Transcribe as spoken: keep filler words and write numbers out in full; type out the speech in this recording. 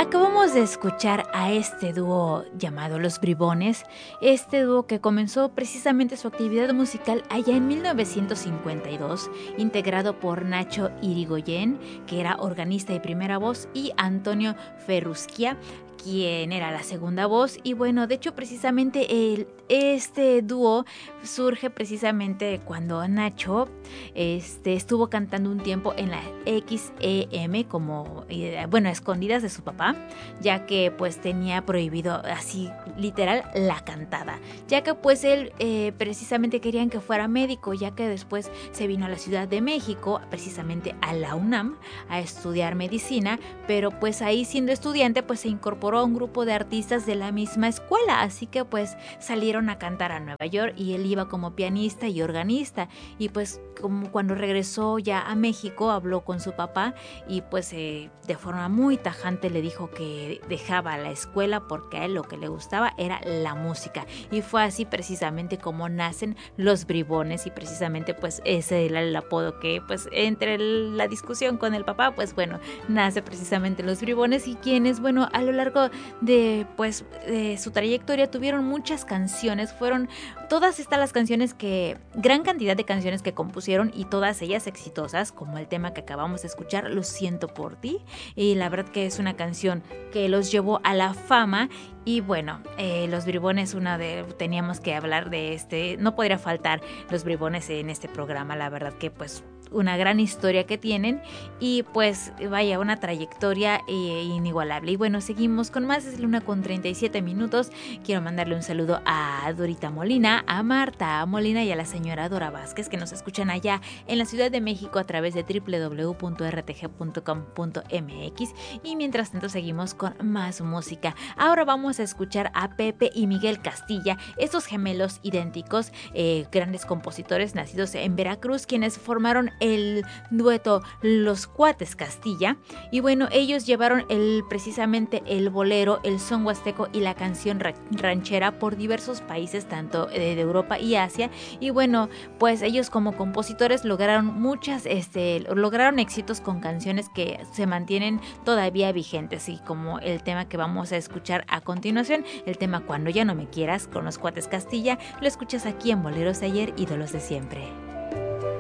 Acabamos de escuchar a este dúo llamado Los Bribones, este dúo que comenzó precisamente su actividad musical allá en mil novecientos cincuenta y dos, integrado por Nacho Irigoyen, que era organista y primera voz, y Antonio Ferrusquia, quien era la segunda voz. Y bueno, de hecho precisamente el, este dúo surge precisamente cuando Nacho este, estuvo cantando un tiempo en la X E M como, eh, bueno, a escondidas de su papá, ya que pues tenía prohibido así literal la cantada, ya que pues él eh, precisamente querían que fuera médico, ya que después se vino a la Ciudad de México, precisamente a la UNAM, a estudiar medicina, pero pues ahí siendo estudiante pues se incorporó a un grupo de artistas de la misma escuela, así que pues salieron a cantar a Nueva York y él iba como pianista y organista, y pues como cuando regresó ya a México habló con su papá y pues eh, de forma muy tajante le dijo que dejaba la escuela porque a él lo que le gustaba era la música, y fue así precisamente como nacen Los Bribones, y precisamente pues ese era el apodo que pues entre la discusión con el papá pues bueno, nace precisamente Los Bribones, y quienes bueno a lo largo de pues de su trayectoria tuvieron muchas canciones, fueron todas estas las canciones que, gran cantidad de canciones que compusieron, y todas ellas exitosas, como el tema que acabamos de escuchar, Lo siento por ti, y la verdad que es una canción que los llevó a la fama. Y bueno, eh, Los Bribones, una de, teníamos que hablar de este, no podría faltar Los Bribones en este programa, la verdad que pues una gran historia que tienen, y pues vaya, una trayectoria eh, inigualable. Y bueno, seguimos con más, es Luna con treinta y siete minutos. Quiero mandarle un saludo a Dorita Molina, a Marta Molina y a la señora Dora Vázquez, que nos escuchan allá en la Ciudad de México a través de doble u doble u doble u punto r t g punto com punto m x. Y mientras tanto seguimos con más música. Ahora vamos a escuchar a Pepe y Miguel Castilla, estos gemelos idénticos, eh, grandes compositores nacidos en Veracruz, quienes formaron el dueto Los Cuates Castilla. Y bueno, ellos llevaron el, precisamente el bolero, el son huasteco y la canción ranchera por diversos países, tanto de Europa y Asia. Y bueno, pues ellos como compositores lograron muchas, este, lograron éxitos con canciones que se mantienen todavía vigentes, y como el tema que vamos a escuchar a continuación, el tema Cuando ya no me quieras, con Los Cuates Castilla, lo escuchas aquí en Boleros de Ayer, ídolos de siempre.